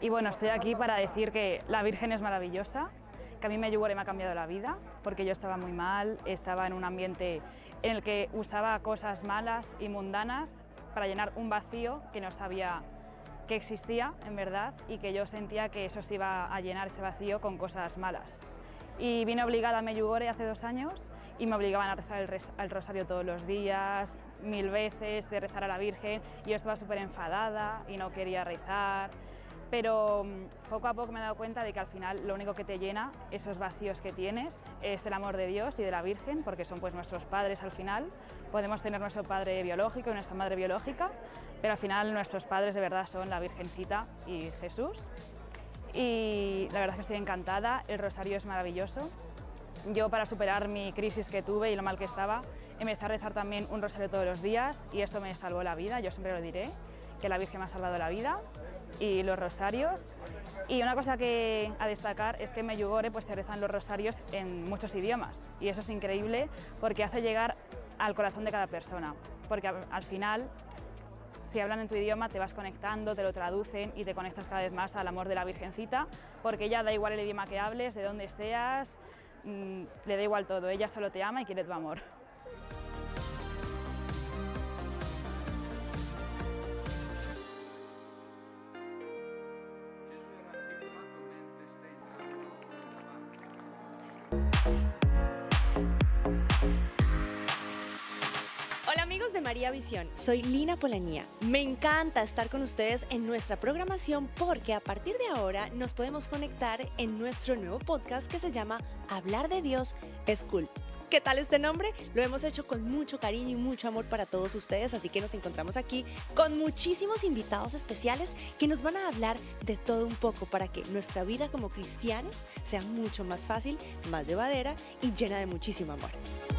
Y bueno, estoy aquí para decir que la Virgen es maravillosa, que a mí Medjugorje me ha cambiado la vida, porque yo estaba muy mal, estaba en un ambiente en el que usaba cosas malas y mundanas para llenar un vacío que no sabía que existía en verdad y que yo sentía que eso se iba a llenar ese vacío con cosas malas. Y vine obligada a Medjugorje hace 2 años y me obligaban a rezar el rosario todos los días, 1000 veces, de rezar a la Virgen. Y yo estaba súper enfadada y no quería rezar, pero poco a poco me he dado cuenta de que al final lo único que te llena esos vacíos que tienes es el amor de Dios y de la Virgen, porque son pues nuestros padres al final. Podemos tener nuestro padre biológico y nuestra madre biológica, pero al final nuestros padres de verdad son la Virgencita y Jesús. Y la verdad es que estoy encantada, el rosario es maravilloso. Yo, para superar mi crisis que tuve y lo mal que estaba, empecé a rezar también un rosario todos los días y eso me salvó la vida, yo siempre lo diré, que la Virgen me ha salvado la vida y los rosarios. Y una cosa que a destacar es que en Medjugorje pues se rezan los rosarios en muchos idiomas y eso es increíble porque hace llegar al corazón de cada persona, porque al final si hablan en tu idioma te vas conectando, te lo traducen y te conectas cada vez más al amor de la Virgencita, porque ella da igual el idioma que hables, de dónde seas, le da igual todo, ella solo te ama y quiere tu amor. Hola amigos de María Visión, soy Lina Polanía. Me encanta estar con ustedes en nuestra programación porque a partir de ahora nos podemos conectar en nuestro nuevo podcast que se llama Hablar de Dios es Cool. ¿Qué tal este nombre? Lo hemos hecho con mucho cariño y mucho amor para todos ustedes, así que nos encontramos aquí con muchísimos invitados especiales que nos van a hablar de todo un poco para que nuestra vida como cristianos sea mucho más fácil, más llevadera y llena de muchísimo amor.